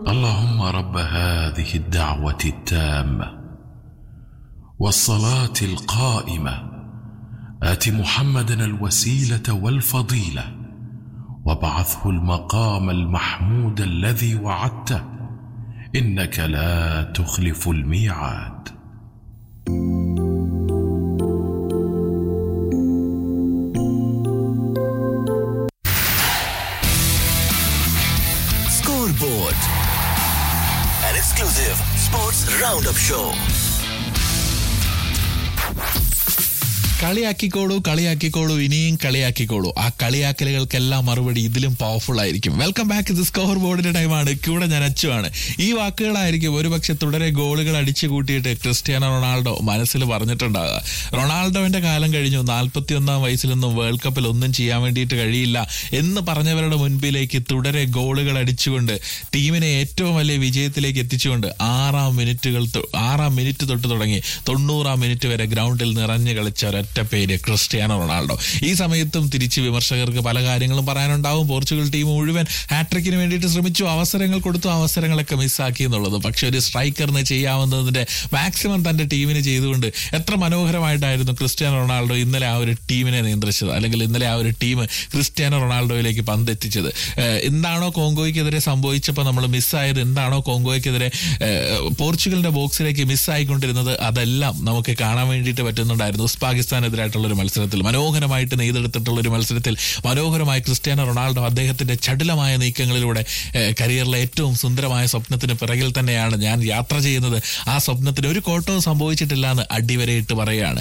اللهم رب هذه الدعوة التامة والصلاة القائمة آت محمدا الوسيلة والفضيلة وابعثه المقام المحمود الذي وعدته إنك لا تخلف الميعاد. Scoreboard, an exclusive sports roundup show. കളിയാക്കിക്കോളൂ ഇനിയും കളിയാക്കിക്കോളൂ. ആ കളിയാക്കലുകൾക്കെല്ലാം മറുപടി ഇതിലും പവർഫുൾ ആയിരിക്കും. Welcome back. ഇത് സ്കോർ ബോർഡിന്റെ ടൈമാണ്. കൂടെ ഞാൻ അച്ചുവാണ്. ഈ വാക്കുകളായിരിക്കും ഒരുപക്ഷെ തുടരെ ഗോളുകൾ അടിച്ചു കൂട്ടിയിട്ട് ക്രിസ്ത്യാനോ റൊണാൾഡോ മനസ്സിൽ പറഞ്ഞിട്ടുണ്ടാകുക. റൊണാൾഡോവിന്റെ കാലം കഴിഞ്ഞു, 41 വയസ്സിലൊന്നും വേൾഡ് കപ്പിൽ ഒന്നും ചെയ്യാൻ വേണ്ടിയിട്ട് കഴിയില്ല എന്ന് പറഞ്ഞവരുടെ മുൻപിലേക്ക് തുടരെ ഗോളുകൾ അടിച്ചുകൊണ്ട് ടീമിനെ ഏറ്റവും വലിയ വിജയത്തിലേക്ക് എത്തിച്ചുകൊണ്ട് 6 മിനിറ്റ് തൊട്ട് തുടങ്ങി 90 മിനിറ്റ് വരെ ഗ്രൗണ്ടിൽ നിറഞ്ഞു കളിച്ച ഒരൊറ്റ പേര് ക്രിസ്ത്യാനോ റൊണാൾഡോ. ഈ സമയത്തും തിരിച്ച് വിമർശകർക്ക് പല കാര്യങ്ങളും പറയാനുണ്ടാവും. പോർച്ചുഗൽ ടീം മുഴുവൻ ഹാട്രിക്കിന് വേണ്ടിയിട്ട് ശ്രമിച്ചു, അവസരങ്ങൾ കൊടുത്തു, അവസരങ്ങളൊക്കെ മിസ്സാക്കി എന്നുള്ളത്. പക്ഷെ ഒരു സ്ട്രൈക്കറിന് ചെയ്യാവുന്നതിന്റെ മാക്സിമം തന്റെ ടീമിന് ചെയ്തുകൊണ്ട് എത്ര മനോഹരമായിട്ടായിരുന്നു ക്രിസ്ത്യാനോ റൊണാൾഡോ ഇന്നലെ ആ ഒരു ടീമിനെ നിയന്ത്രിച്ചത്, അല്ലെങ്കിൽ ഇന്നലെ ആ ഒരു ടീം ക്രിസ്ത്യാനോ റൊണാൾഡോയിലേക്ക് പന്തെത്തിച്ചത്. എന്താണോ കോങ്കോയ്ക്കെതിരെ സംഭവിച്ചപ്പോൾ നമ്മൾ മിസ്സായത്, എന്താണോ കോങ്കോയ്ക്കെതിരെ പോർച്ചുഗലിന്റെ ബോക്സിലേക്ക് മിസ്സായിക്കൊണ്ടിരുന്നത്, അതെല്ലാം നമുക്ക് കാണാൻ വേണ്ടിയിട്ട് പറ്റുന്നുണ്ടായിരുന്നു. പാകിസ്ഥാനെതിരായിട്ടുള്ള ഒരു മത്സരത്തിൽ, മനോഹരമായിട്ട് നെയ്തെടുത്തിട്ടുള്ള ഒരു മത്സരത്തിൽ മനോഹരമായി ക്രിസ്ത്യാനോ റൊണാൾഡോ അദ്ദേഹത്തിന്റെ ചടുലമായ നീക്കങ്ങളിലൂടെ കരിയറിലെ ഏറ്റവും സുന്ദരമായ സ്വപ്നത്തിന് പിറകിൽ തന്നെയാണ് ഞാൻ യാത്ര ചെയ്യുന്നത്, ആ സ്വപ്നത്തിന് ഒരു കോട്ടവും സംഭവിച്ചിട്ടില്ല എന്ന് അടിവരയിട്ട് പറയുകയാണ്.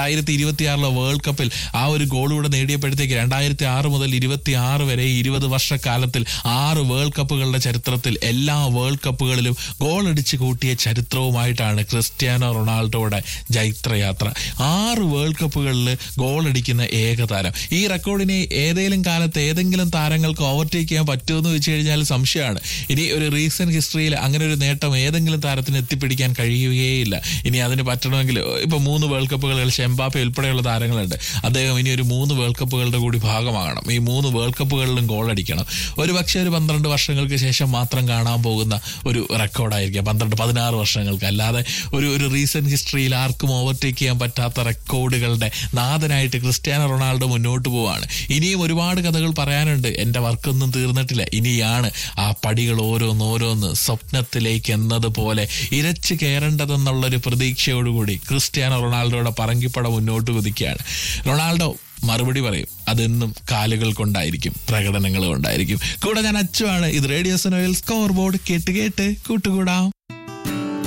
2026 വേൾഡ് കപ്പിൽ ആ ഒരു ഗോളൂടെ നേടിയപ്പോഴത്തേക്ക് 2006 മുതൽ 26 വരെ 20 വർഷക്കാലത്തിൽ 6 വേൾഡ് കപ്പുകളുടെ ചരിത്രത്തിൽ എല്ലാ വേൾഡ് കപ്പുകളിലും ഗോൾ അടിച്ച് കൂട്ടിയ ചരിത്രവുമായിട്ടാണ് ക്രിസ്ത്യാനോ റൊണാൾഡോയുടെ ജൈത്രയാത്ര. 6 വേൾഡ് കപ്പുകളിൽ ഗോൾ അടിക്കുന്ന ഏക താരം. ഈ റെക്കോർഡിനെ ഏതെങ്കിലും കാലത്ത് ഏതെങ്കിലും താരങ്ങൾക്ക് ഓവർടേക്ക് ചെയ്യാൻ പറ്റുമെന്ന് വെച്ച് കഴിഞ്ഞാൽ സംശയമാണ്. ഇനി ഒരു റീസെന്റ് ഹിസ്റ്ററിയിൽ അങ്ങനെ ഒരു നേട്ടം ഏതെങ്കിലും താരത്തിന് എത്തിപ്പിടിക്കാൻ കഴിയുകയില്ല. ഇനി അതിന് പറ്റണമെങ്കിൽ ഇപ്പൊ 3 വേൾഡ് കപ്പുകൾ കളിച്ച എംബാപ്പെ ഉൾപ്പെടെയുള്ള താരങ്ങളുണ്ട്. അദ്ദേഹം ഇനി ഒരു 3 വേൾഡ് കപ്പുകളുടെ കൂടി ഭാഗമാകണം. ഈ 3 വേൾഡ് കപ്പുകളിലും ഗോൾ അടിക്കണം. ഒരു പക്ഷേ ഒരു 12 വർഷങ്ങൾക്ക് ശേഷം മാത്രം കാണാൻ പോകുന്ന ഒരു റെക്കോർഡായിരിക്കാം, 12-16 വർഷങ്ങൾക്ക്. അല്ലാതെ ഒരു റീസെന്റ് ഹിസ്റ്ററിയിൽ ആർക്കും ഓവർടേക്ക് ചെയ്യാൻ പറ്റാത്ത റെക്കോർഡുകളുടെ നാഥനായിട്ട് ക്രിസ്ത്യാനോ റൊണാൾഡോ മുന്നോട്ട് പോവാണ്. ഇനിയും ഒരുപാട് കഥകൾ പറയാനുണ്ട്. എന്റെ വർക്കൊന്നും തീർന്നിട്ടില്ല. ഇനിയാണ് ആ പടികൾ ഓരോന്നോരോന്ന് സ്വപ്നത്തിലേക്ക് എന്നതുപോലെ ഇരച്ചു കയറേണ്ടതെന്നുള്ളൊരു പ്രതീക്ഷയോടുകൂടി ക്രിസ്ത്യാനോ റൊണാൾഡോയുടെ പറങ്കിപ്പട മുന്നോട്ട് കുതിക്കുകയാണ്. റൊണാൾഡോ മറുപടി പറയും. അതെന്നും കാലുകൾ കൊണ്ടായിരിക്കും, പ്രകടനങ്ങൾ കൊണ്ടായിരിക്കും. കൂടെ ഞാൻ അച്ചുവാണ്. ഇത് റേഡിയോ സുനോയിൽ സ്കോർ ബോർഡ്. കേട്ട് കൂട്ടുകൂടാം.